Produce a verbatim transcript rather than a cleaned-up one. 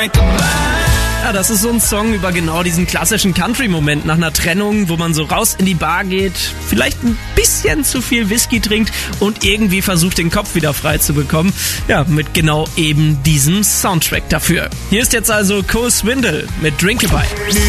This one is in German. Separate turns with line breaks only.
Ja, das ist so ein Song über genau diesen klassischen Country-Moment nach einer Trennung, wo man so raus in die Bar geht, vielleicht ein bisschen zu viel Whisky trinkt und irgendwie versucht, den Kopf wieder frei zu bekommen. Ja, mit genau eben diesem Soundtrack dafür. Hier ist jetzt also Cole Swindle mit Drinkabye.